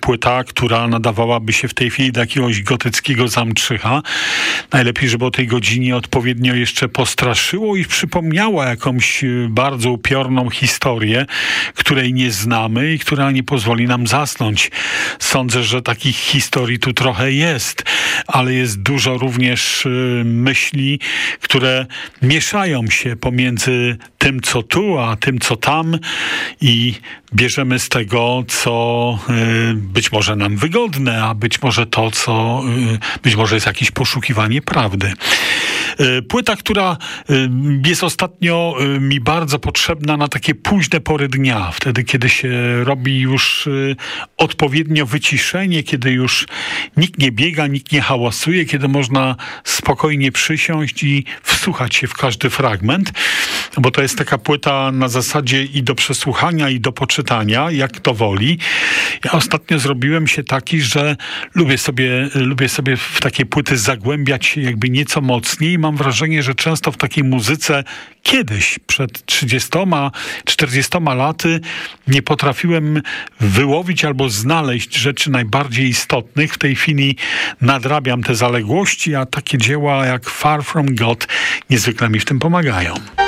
płyta, która nadawałaby się w tej chwili do jakiegoś gotyckiego zamczycha. Najlepiej, żeby o tej godzinie odpowiednio jeszcze postraszyło i przypomniała jakąś bardzo upiorną historię, której nie znamy i która nie pozwoli nam zasnąć. Sądzę, że takich historii tu trochę jest, ale jest dużo również myśli, które mieszają się pomiędzy tym, co tu, a tym, co tam i bierzemy z tego, co być może nam wygodne, a być może to, co być może jest jakieś poszukiwanie prawdy. Płyta, która jest ostatnio mi bardzo potrzebna na takie późne pory dnia, wtedy, kiedy się robi już odpowiednio wyciszenie, kiedy już nikt nie biega, nikt nie hałasuje, kiedy można spokojnie przysiąść i wsłuchać się w każdy fragment, bo to jest taka płyta na zasadzie i do przesłuchania, i do poczytania, jak to woli. Ja ostatnio zrobiłem się taki, że lubię sobie w takie płyty zagłębiać się jakby nieco mocniej. Mam wrażenie, że często w takiej muzyce kiedyś, przed 30-40 laty, nie potrafiłem wyłowić albo znaleźć rzeczy najbardziej istotnych. W tej chwili nadrabiam te zaległości, a takie dzieła jak Far From God niezwykle mi w tym pomagają.